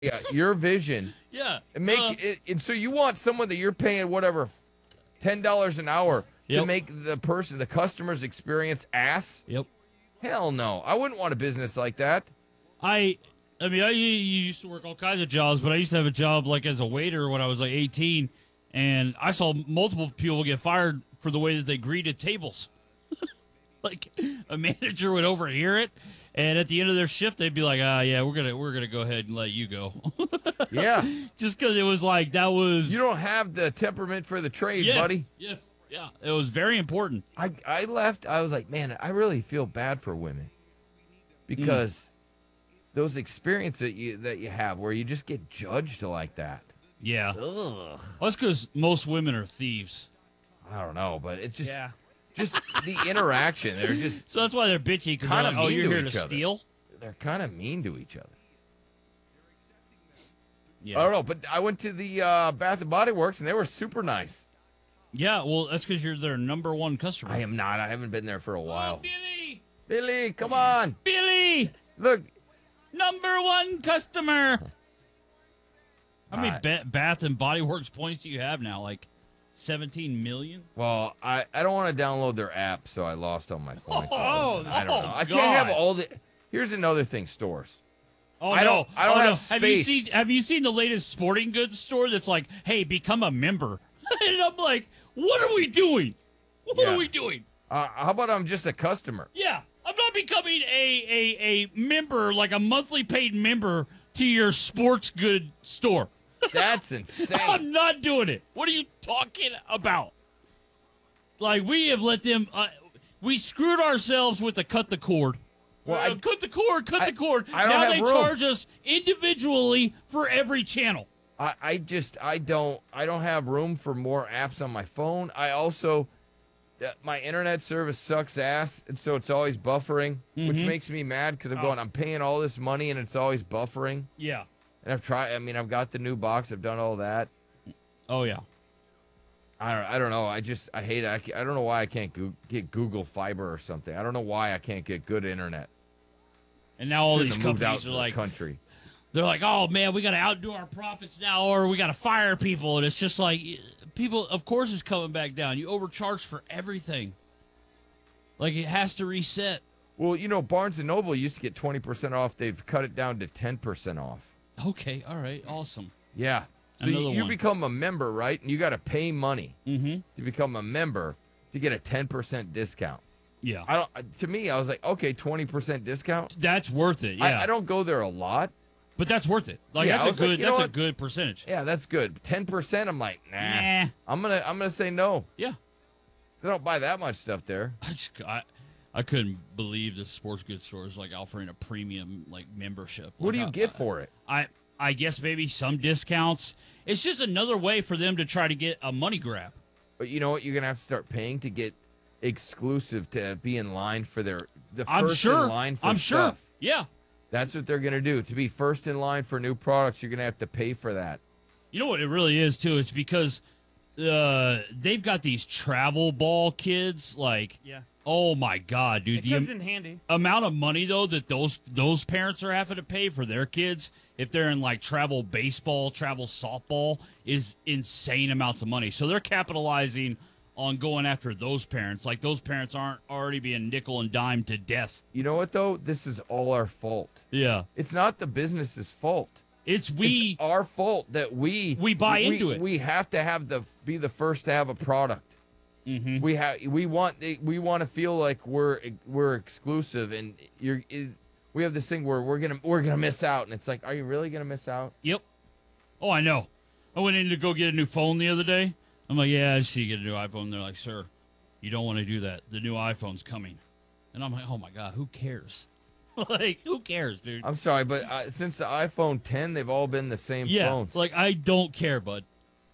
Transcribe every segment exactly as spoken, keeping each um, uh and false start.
Yeah, your vision. Yeah. And make uh, it, and so you want someone that you're paying whatever ten dollars an hour to Yep. make the person, the customer's experience ass? Yep. Hell no. I wouldn't want a business like that. I I mean, I you used to work all kinds of jobs, but I used to have a job like as a waiter when I was like eighteen, and I saw multiple people get fired for the way that they greeted tables. Like a manager would overhear it, and at the end of their shift, they'd be like, "Ah, yeah, we're gonna we're gonna go ahead and let you go." Yeah. Just because it was like that was You don't have the temperament for the trade, yes, buddy. Yes, yeah, it was very important. I, I left. I was like, man, I really feel bad for women because mm. those experiences that you that you have where you just get judged like that. Yeah, Ugh. Well, that's because most women are thieves. I don't know, but it's just Yeah. just the interaction. They're just so that's why they're bitchy. Kind of like, oh, you're to here to each other. steal. They're kind of mean to each other. Yeah. I don't know, but I went to the uh, Bath and Body Works and they were super nice. Yeah, well, that's because you're their number one customer. I am not. I haven't been there for a while. Oh, Billy! Billy, come on. Billy! Look. Number one customer. How many Uh, ba- Bath and Body Works points do you have now? Like seventeen million? Well, I, I don't want to download their app, so I lost all my points. or Oh, something. I don't know. I God. can't have all the. Here's another thing, stores. Oh, I no. don't- I don't oh, have no. Have you space. seen Have you seen the latest sporting goods store that's like, hey, become a member? And I'm like, what are we doing? What Yeah. are we doing? Uh, how about I'm just a customer? Yeah, I'm not becoming a, a, a member, like a monthly paid member to your sports good store. That's insane. I'm not doing it. What are you talking about? Like, we have let them, uh, we screwed ourselves with the cut the cord. Well, Uh, I- cut the cord, cut I- the cord. I don't now have they room. charge us individually for every channel. I, I just I don't I don't have room for more apps on my phone. I also uh, my internet service sucks ass, and so it's always buffering, which Mhm. makes me mad because I'm Oh. going I'm paying all this money and it's always buffering. Yeah. And I've tried. I mean, I've got the new box. I've done all that. Oh, yeah. I don't, I don't know. I just I hate it. I, ca- I don't know why I can't go, get Google Fiber or something. I don't know why I can't get good internet. And now all Shouldn't these have moved out companies to are the like, country. they're like, oh, man, we got to outdo our profits now, or we got to fire people. And it's just like, people, of course, is coming back down. You overcharge for everything. Like, it has to reset. Well, you know, Barnes and Noble used to get twenty percent off. They've cut it down to ten percent off. Okay, all right, awesome. Yeah. So you, Another you one. become a member, right? And you got to pay money Mm-hmm. to become a member to get a ten percent discount. Yeah. I don't. To me, I was like, okay, twenty percent discount. That's worth it, yeah. I, I don't go there a lot. But that's worth it. Like, Yeah, I that's was a like, good you know that's a what? good percentage. Yeah, that's good. Ten percent. I'm like, nah. Nah. I'm gonna I'm gonna say no. Yeah. I don't buy that much stuff there. I just I, I couldn't believe the sports goods stores like offering a premium like membership. What Like, do you I- get for it? I I guess maybe some discounts. It's just another way for them to try to get a money grab. But you know what? You're gonna have to start paying to get exclusive to be in line for their the I'm first sure. in line for I'm stuff. sure. Yeah. That's what they're gonna do. To be first in line for new products, you're gonna have to pay for that. You know what it really is too? It's because uh, they've got these travel ball kids. Like, Yeah. oh my god, dude! It The comes am- in handy. amount of money though that those those parents are having to pay for their kids if they're in like travel baseball, travel softball is insane amounts of money. So they're capitalizing on going after those parents. Like those parents aren't already being nickel and dime to death. You know what though? This is all our fault. Yeah. It's not the business's fault. It's we it's our fault that we We buy we, into it. We have to have the be the first to have a product. Mhm. We have we want we want to feel like we're we're exclusive, and you're it, we have this thing where we're gonna we're gonna miss out, and it's like, are you really gonna miss out? Yep. Oh, I know. I went in to go get a new phone the other day. I'm like, yeah, I see you get a new iPhone. They're like, sir, you don't want to do that. The new iPhone's coming. And I'm like, oh my God, who cares? Like, who cares, dude? I'm sorry, but uh, since the iPhone ten, they've all been the same yeah, phones. like I don't care, bud.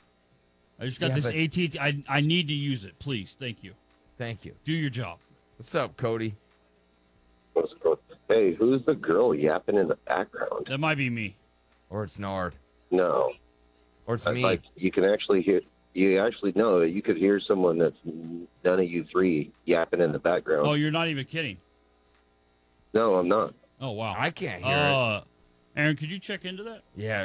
I just got Yeah, this but- A T and T. I I need to use it, please. Thank you. Thank you. Do your job. What's up, Cody? What's going- Hey, who's the girl yapping in the background? That might be me. Or it's Nard. No, Or it's It's me. like you can actually hear. You actually know you could hear someone that's none of you three yapping in the background. Oh, you're not even kidding. No, I'm not. Oh wow. I can't hear it. Uh, Aaron, could you check into that? Yeah,